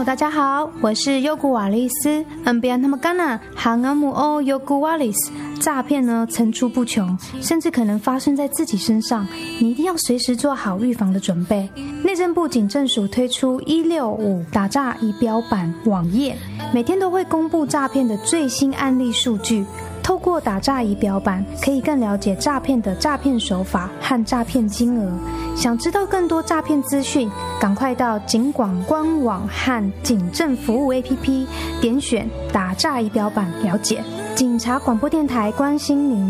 友大家好，我是优古瓦利斯。NBN 他们干呐，韩阿姆欧优古瓦利斯。诈骗呢层出不穷，甚至可能发生在自己身上，你一定要随时做好预防的准备。内政部警政署推出165打诈仪表板网页，每天都会公布诈骗的最新案例数据。透过打诈仪表板，可以更了解诈骗的诈骗手法和诈骗金额。想知道更多诈骗资讯，赶快到警广官网和警政服务 APP 点选打诈仪表板了解。警察广播电台关心您。